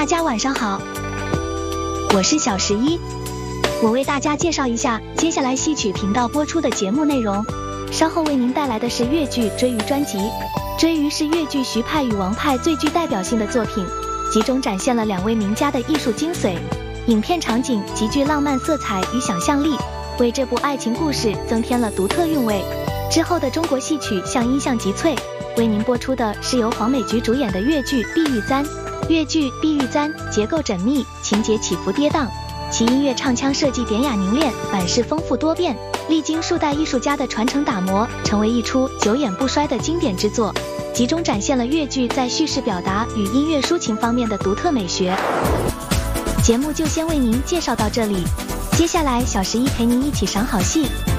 大家晚上好，我是小11，我为大家介绍一下接下来戏曲频道播出的节目内容。稍后为您带来的是粤剧《追鱼》专辑。《追鱼》是粤剧徐派与王派最具代表性的作品，集中展现了两位名家的艺术精髓。影片场景极具浪漫色彩与想象力，为这部爱情故事增添了独特韵味。之后的中国戏曲像音像极萃，为您播出的是由黄美菊主演的粤剧《碧玉簪》。粤剧《碧玉簪》结构缜密，情节起伏跌宕，其音乐唱腔设计典雅凝练，版式丰富多变，历经数代艺术家的传承打磨，成为一出久演不衰的经典之作，集中展现了粤剧在叙事表达与音乐抒情方面的独特美学。节目就先为您介绍到这里，接下来小11陪您一起赏好戏。